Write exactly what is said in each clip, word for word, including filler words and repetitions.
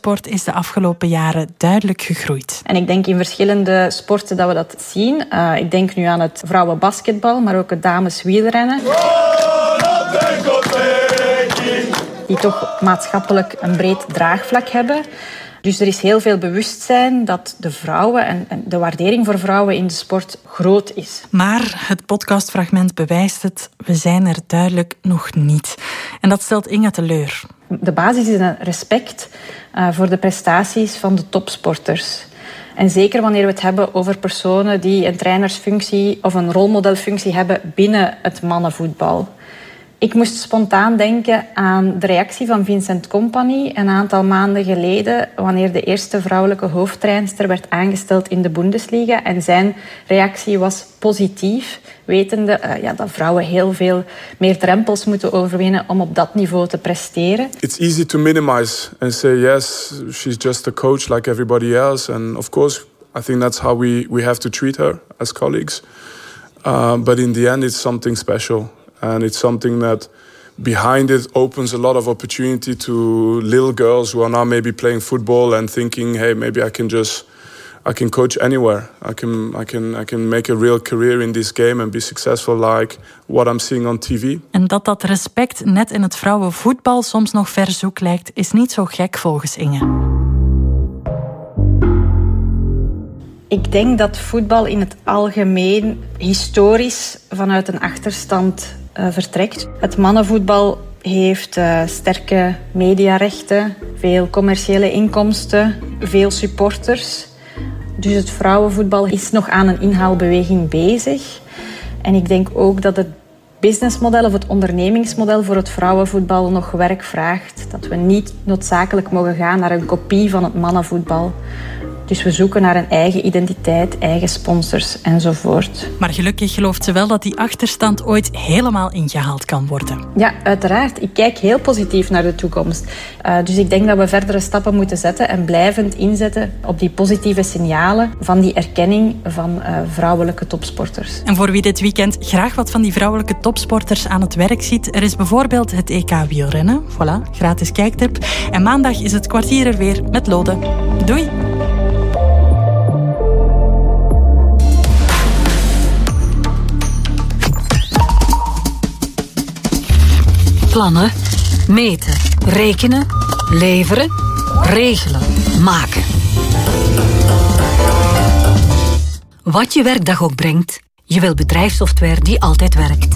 vrouwensport is de afgelopen jaren duidelijk gegroeid. En ik denk in verschillende sporten dat we dat zien. Uh, ik denk nu aan het vrouwenbasketbal, maar ook het dameswielrennen. Die toch maatschappelijk een breed draagvlak hebben. Dus er is heel veel bewustzijn dat de vrouwen en de waardering voor vrouwen in de sport groot is. Maar het podcastfragment bewijst het, we zijn er duidelijk nog niet. En dat stelt Inge teleur. De basis is een respect uh, voor de prestaties van de topsporters. En zeker wanneer we het hebben over personen die een trainersfunctie of een rolmodelfunctie hebben binnen het mannenvoetbal. Ik moest spontaan denken aan de reactie van Vincent Kompany een aantal maanden geleden, wanneer de eerste vrouwelijke hoofdtrainster werd aangesteld in de Bundesliga. En zijn reactie was positief, wetende uh, ja, dat vrouwen heel veel meer drempels moeten overwinnen om op dat niveau te presteren. It's easy to minimize and say, yes, she's just a coach like everybody else. And of course, I think that's how we, we have to treat her as colleagues. Uh, but in the end, it's something special. And it's something that behind it opens a lot of opportunity to little girls who are now maybe playing football and thinking, hey, maybe I can just, I can coach anywhere. I can, I can, I can make a real career in this game and be successful like what I'm seeing on T V. En dat dat respect net in het vrouwenvoetbal soms nog ver zoek lijkt, is niet zo gek volgens Inge. Ik denk dat voetbal in het algemeen historisch vanuit een achterstand uh, vertrekt. Het mannenvoetbal heeft uh, sterke mediarechten, veel commerciële inkomsten, veel supporters. Dus het vrouwenvoetbal is nog aan een inhaalbeweging bezig. En ik denk ook dat het businessmodel of het ondernemingsmodel voor het vrouwenvoetbal nog werk vraagt. Dat we niet noodzakelijk mogen gaan naar een kopie van het mannenvoetbal. Dus we zoeken naar een eigen identiteit, eigen sponsors enzovoort. Maar gelukkig gelooft ze wel dat die achterstand ooit helemaal ingehaald kan worden. Ja, uiteraard. Ik kijk heel positief naar de toekomst. Uh, dus ik denk dat we verdere stappen moeten zetten en blijvend inzetten op die positieve signalen van die erkenning van uh, vrouwelijke topsporters. En voor wie dit weekend graag wat van die vrouwelijke topsporters aan het werk ziet, er is bijvoorbeeld het E K wielrennen. Voilà, gratis kijktip. En maandag is het kwartier er weer met Lode. Doei! Plannen, meten, rekenen, leveren, regelen, maken. Wat je werkdag ook brengt, je wil bedrijfssoftware die altijd werkt.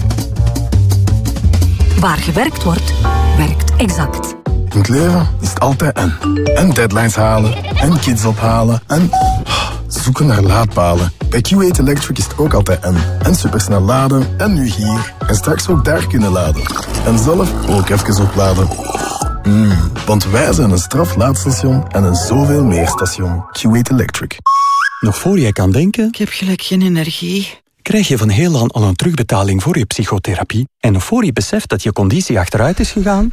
Waar gewerkt wordt, werkt Exact. In het leven is het altijd en. En deadlines halen, en kids ophalen, en zoeken naar laadpalen. Bij Q acht Electric is het ook altijd en. En supersnel laden, en nu hier. En straks ook daar kunnen laden. En zelf ook even opladen. Mm, want wij zijn een straflaadstation en een zoveel meer station. Q acht Electric. Nog voor jij kan denken, ik heb gelijk geen energie, krijg je van Heelan al een terugbetaling voor je psychotherapie. En nog voor je beseft dat je conditie achteruit is gegaan,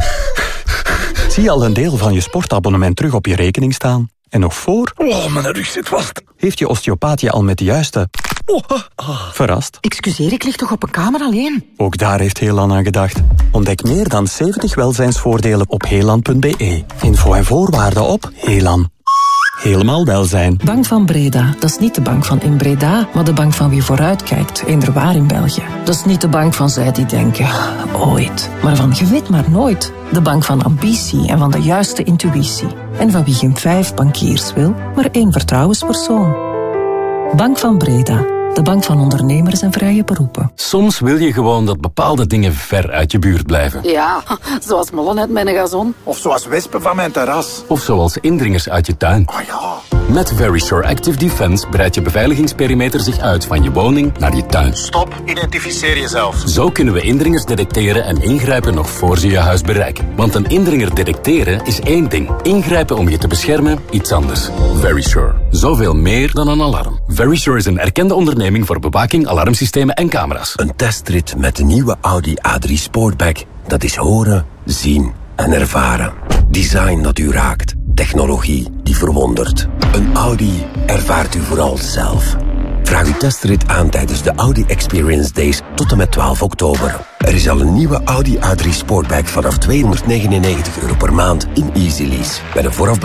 zie je al een deel van je sportabonnement terug op je rekening staan. En nog voor... Oh, mijn rug zit vast. Heeft je osteopaat je al met de juiste... Oh, ah. Verrast? Excuseer, ik lig toch op een kamer alleen? Ook daar heeft Heelan aan gedacht. Ontdek meer dan zeventig welzijnsvoordelen op heelan punt b e. Info en voorwaarden op Heelan. Helemaal welzijn. Bank van Breda. Dat is niet de bank van in Breda, maar de bank van wie vooruitkijkt, inderwaar in België. Dat is niet de bank van zij die denken, ooit. Maar van je weet maar nooit. De bank van ambitie en van de juiste intuïtie. En van wie geen vijf bankiers wil, maar één vertrouwenspersoon. Bank van Breda. De bank van ondernemers en vrije beroepen. Soms wil je gewoon dat bepaalde dingen ver uit je buurt blijven. Ja, zoals mollen uit mijn gazon. Of zoals wespen van mijn terras. Of zoals indringers uit je tuin. Oh ja. Met Verisure Active Defense breidt je beveiligingsperimeter zich uit van je woning naar je tuin. Stop, identificeer jezelf. Zo kunnen we indringers detecteren en ingrijpen nog voor ze je huis bereiken. Want een indringer detecteren is één ding. Ingrijpen om je te beschermen, iets anders. Verisure. Zoveel meer dan een alarm. Verisure is een erkende onderneming voor bewaking, alarmsystemen en camera's. Een testrit met de nieuwe Audi A drie Sportback. Dat is horen, zien en ervaren. Design dat u raakt. Technologie die verwondert. Een Audi ervaart u vooral zelf. Vraag uw testrit aan tijdens de Audi Experience Days tot en met twaalf oktober. Er is al een nieuwe Audi A drie Sportback vanaf tweehonderdnegenennegentig euro per maand in Easy Lease. Bij de vooraf